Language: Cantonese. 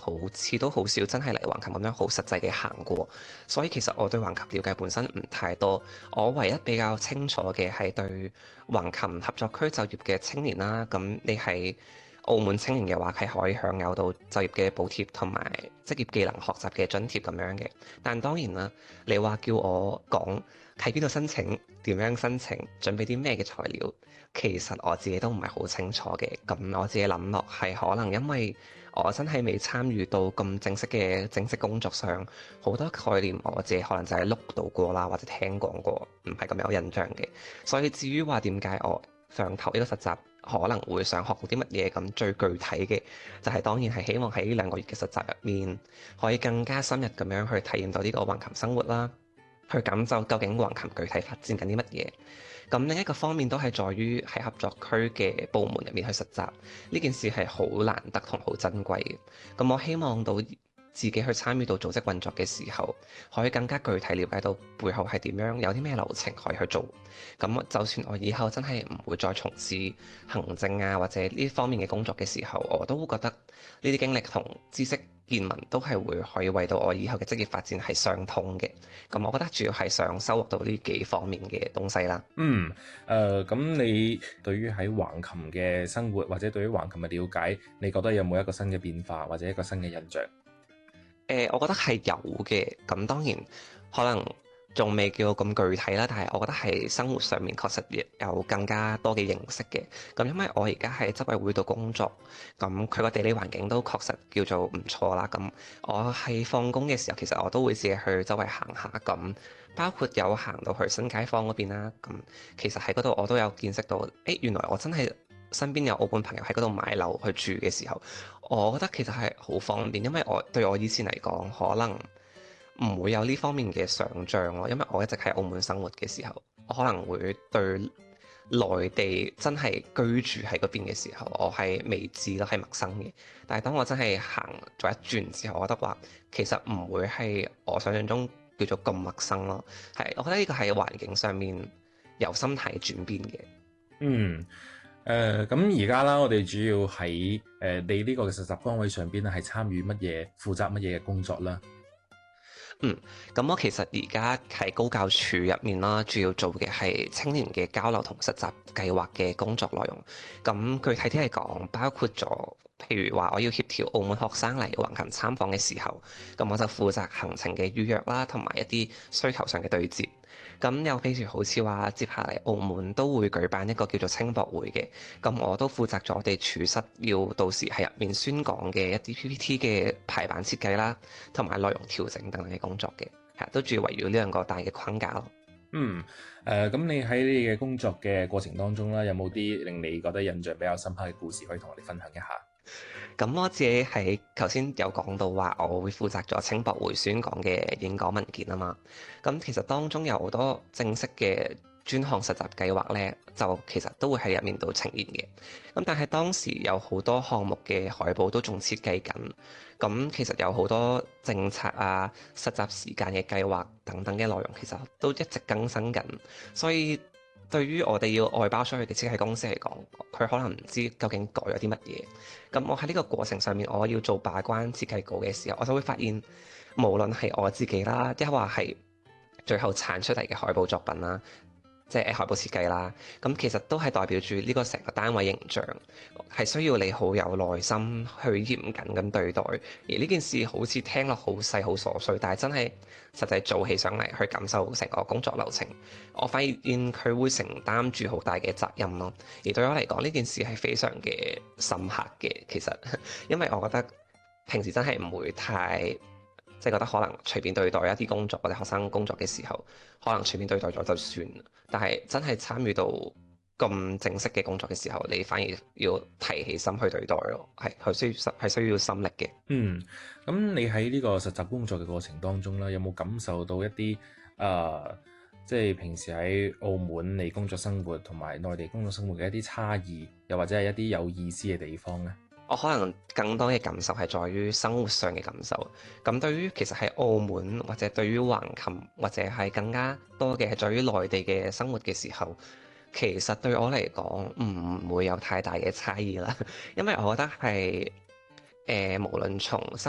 好似都好少真係嚟橫琴咁樣好實際嘅行過，所以其實我對橫琴了解本身唔太多。我唯一比較清楚嘅係對橫琴合作區就業嘅青年啦。咁你係澳門青年嘅話，係可以享有到就業嘅補貼同埋職業技能學習嘅津貼咁樣嘅。但當然啦，你話叫我講喺邊度申請、點樣申請、準備啲咩嘅材料，其實我自己都唔係好清楚嘅。咁我自己諗落係可能因為我真係未參與到咁正式嘅正式工作上，好多概念我自己可能就係碌到過啦，或者聽講過，唔係咁有印象嘅。所以至於話點解我上頭呢個實習可能會想學到啲乜嘢，咁最具體嘅就係當然係希望喺呢2個月嘅實習入面，可以更加深入咁樣去體驗到呢個橫琴生活啦，去感受究竟橫琴具體發展緊啲乜嘢。咁另一個方面都係在於喺合作區嘅部門入面去實習，呢件事係好難得同好珍貴嘅。咁我希望到自己去參與到組織運作嘅時候，可以更加具體了解到背後係點樣，有啲咩流程可以去做。咁就算我以後真係唔會再從事行政啊或者呢方面嘅工作嘅時候，我都會覺得呢啲經歷同知識見聞都係會可以為到我以後嘅職業發展係相通嘅。咁我覺得主要係想收穫到呢幾方面嘅東西啦。 咁你對於喺橫琴嘅生活或者對於橫琴嘅了解，你覺得有冇一個新嘅變化或者一個新嘅印象？ 我覺得係有嘅，咁當然可能仲未叫咁具體啦，但係我覺得係生活上面確實有更加多嘅認識嘅。咁因為我而家喺執委會度工作，咁佢個地理環境都確實叫做唔錯啦。咁我喺放工嘅時候，其實我都會自己去周圍行下，咁包括有行到去新街坊嗰邊啦。咁其實喺嗰度我都有見識到，原來我真係身邊有澳門朋友喺嗰度買樓去住嘅時候。我覺得其實係好方便，因為對我以前嚟講，可能唔會有呢方面嘅想像咯。因為我一直喺澳門生活嘅時候，我可能會對內地真係居住喺嗰邊嘅時候，我係未知咯，係陌生嘅。但係當我真係行咗一轉之後，我覺得話其實唔會係我想象中叫做咁陌生咯。係，我覺得呢個係環境上面由心態轉變嘅。 嗯，咁而家啦，我哋主要喺你呢個嘅實習崗位上邊咧，係參與乜嘢、負責乜嘢嘅工作啦？ 嗯，咁我其實而家喺高教處入面啦，主要做嘅係青年嘅交流同實習計劃嘅工作內容。咁具體啲嚟講，包括咗譬如話我要協調澳門學生嚟橫琴參訪嘅時候，咁我就負責行程嘅預約啦，同埋一啲需求上嘅對接。咁又譬如好似話接下嚟澳門都會舉辦一個叫做青博會嘅，咁我都負責咗我哋處室要到時喺入面宣講嘅一啲 PPT 嘅排版設計啦，同埋內容調整等等嘅工作嘅，都主要圍繞呢2個大嘅框架咯。 嗯，咁你喺你嘅工作嘅過程當中啦，有冇啲令你覺得印象比較深刻嘅故事可以同我哋分享一下？ 咁我自己喺頭先有講到話，我會負責咗青博會宣講嘅演講文件啊嘛。咁其實當中有好多正式嘅專項實習計劃呢，就其實都會喺入面度呈現嘅。咁但係當時有好多項目嘅海報都仲設計緊。咁其實有好多政策啊、實習時間嘅計劃等等嘅內容，其實都一直更新緊。所以對於我哋要外包出去嘅設計公司嚟講，佢可能唔知究竟改咗啲乜嘢。咁我喺呢個過程上面，我要做把關設計稿嘅時候，我就會發現，無論係我自己啦，抑或係最後產出嚟嘅海報作品啦，即係海報設計啦，咁其實都係代表住呢個成個單位形象，係需要你好有耐心去嚴謹咁對待。而呢件事好似聽落好細好瑣碎，但係真係實際做起上嚟去感受成個工作流程，我發現佢會承擔住好大嘅責任咯。而對我嚟講，呢件事係非常嘅深刻嘅。其實因為我覺得平時真係唔會太，即係覺得可能隨便對待一啲工作或者學生工作嘅時候，可能隨便對待咗就算。但係真係參與到咁正式嘅工作嘅時候，你反而要提起心去對待咯，係需要心力嘅。 嗯，咁你喺呢個實習工作嘅過程當中啦，有冇感受到一啲即係平時喺澳門你工作生活同埋內地工作生活嘅一啲差異，又或者係一啲有意思嘅地方呢？ 我可能更多嘅感受係在於生活上嘅感受。咁對於其實喺澳門或者對於橫琴或者係更加多嘅係在於內地嘅生活嘅時候，其實對我嚟講唔會有太大嘅差異啦。因為我覺得係無論從